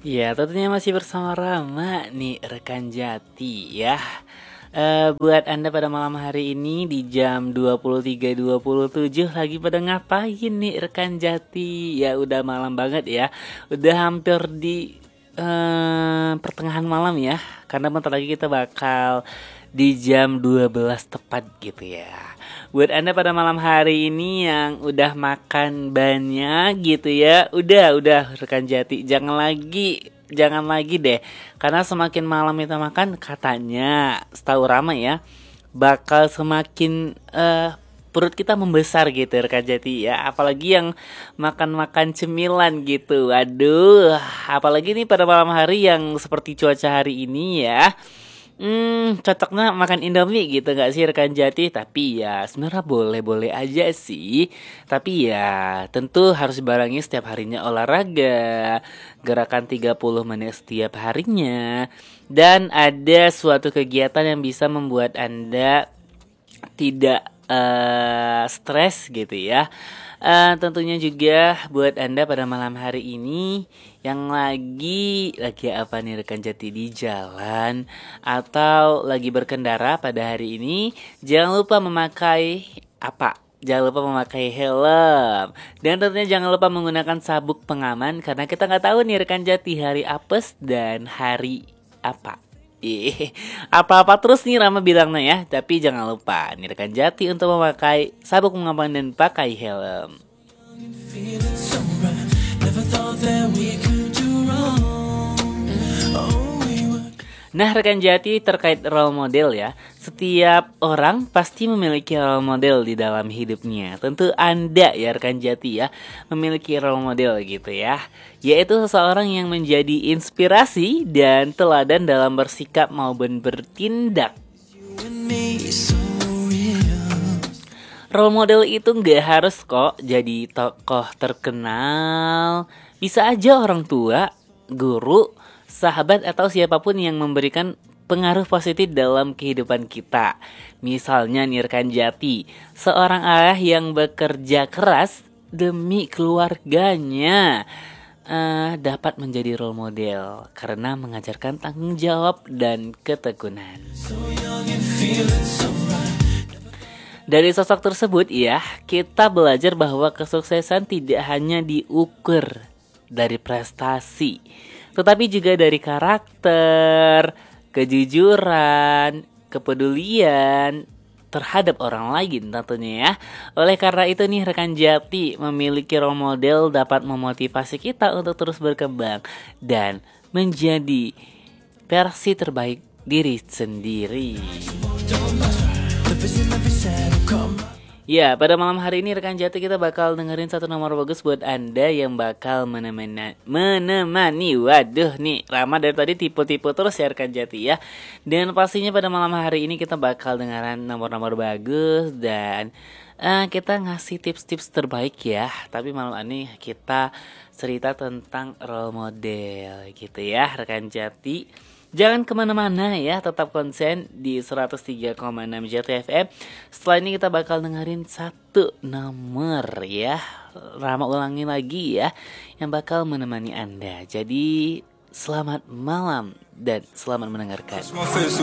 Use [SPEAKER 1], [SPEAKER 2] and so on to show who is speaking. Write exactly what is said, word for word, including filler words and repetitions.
[SPEAKER 1] Ya, tentunya masih bersama Rama nih, rekan Jati ya. Eh, buat Anda pada malam hari ini di jam dua puluh tiga dua puluh tujuh lagi pada ngapain nih rekan Jati? Ya udah malam banget ya. Udah hampir di eh, pertengahan malam ya. Karena bentar lagi kita bakal di jam dua belas tepat gitu ya. Buat Anda pada malam hari ini yang udah makan banyak gitu ya, udah udah rekan Jati, jangan lagi jangan lagi deh, karena semakin malam kita makan katanya setahu Rama ya bakal semakin eh perut kita membesar gitu rekan Jati ya, apalagi yang makan-makan cemilan gitu. Aduh, apalagi nih pada malam hari yang seperti cuaca hari ini ya. Hmm, cocoknya makan Indomie gitu nggak sih rekan Jati? Tapi ya sebenarnya boleh-boleh aja sih. Tapi ya tentu harus dibarengi setiap harinya olahraga, gerakan tiga puluh menit setiap harinya, dan ada suatu kegiatan yang bisa membuat Anda tidak eh, stres gitu ya. Eh, tentunya juga buat Anda pada malam hari ini yang lagi lagi apa nih rekan Jati, di jalan atau lagi berkendara pada hari ini, jangan lupa memakai apa? Jangan lupa memakai helm. Dan tentunya jangan lupa menggunakan sabuk pengaman, karena kita nggak tahu nih rekan Jati hari apes dan hari apa. Ih, apa-apa terus nih Rama bilangnya ya. Tapi jangan lupa nih rekan Jati untuk memakai sabuk pengaman dan pakai helm. Nah rekan Jati, terkait role model ya, setiap orang pasti memiliki role model di dalam hidupnya. Tentu Anda ya rekan Jati ya, memiliki role model gitu ya, yaitu seseorang yang menjadi inspirasi dan teladan dalam bersikap maupun bertindak. Role model itu gak harus kok jadi tokoh terkenal. Bisa aja orang tua, guru, sahabat, atau siapapun yang memberikan pengaruh positif dalam kehidupan kita. Misalnya nih rekan Jati, seorang ayah yang bekerja keras demi keluarganya uh, dapat menjadi role model karena mengajarkan tanggung jawab dan ketekunan. Dari sosok tersebut ya, kita belajar bahwa kesuksesan tidak hanya diukur dari prestasi, tetapi juga dari karakter, kejujuran, kepedulian terhadap orang lain tentunya ya. Oleh karena itu nih rekan Jati, memiliki role model dapat memotivasi kita untuk terus berkembang dan menjadi versi terbaik diri sendiri. Ya, pada malam hari ini rekan Jati kita bakal dengerin satu nomor bagus buat Anda yang bakal menemani, menemani. Waduh nih, Rama dari tadi tipe-tipe terus ya rekan Jati ya. Dan pastinya pada malam hari ini kita bakal dengerin nomor-nomor bagus dan uh, kita ngasih tips-tips terbaik ya. Tapi malam ini kita cerita tentang role model gitu ya rekan Jati. Jangan kemana-mana ya, tetap konsen di seratus tiga koma enam Jati F M. Setelah ini kita bakal dengerin satu nomor ya, Rama ulangi lagi ya, yang bakal menemani Anda. Jadi selamat malam dan selamat mendengarkan.